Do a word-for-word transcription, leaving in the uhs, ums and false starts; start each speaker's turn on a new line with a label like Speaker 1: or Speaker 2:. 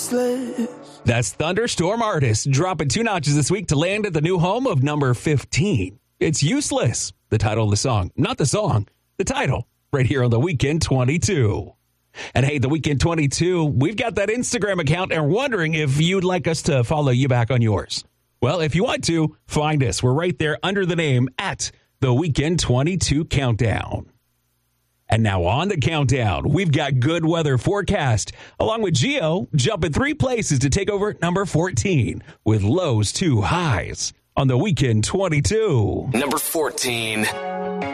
Speaker 1: useless.
Speaker 2: That's Thunderstorm Artist dropping two notches this week to land at the new home of number fifteen. It's Useless, the title of the song. Not the song, the title, right here on the Weekend twenty-two. And hey, the Weekend twenty-two, we've got that Instagram account and we're wondering if you'd like us to follow you back on yours. Well, if you want to, find us. We're right there under the name at the Weekend twenty-two Countdown. And now on the countdown, we've got good weather forecast, along with Geo jumping three places to take over number fourteen with lows to highs on the Weekend twenty-two.
Speaker 3: Number fourteen.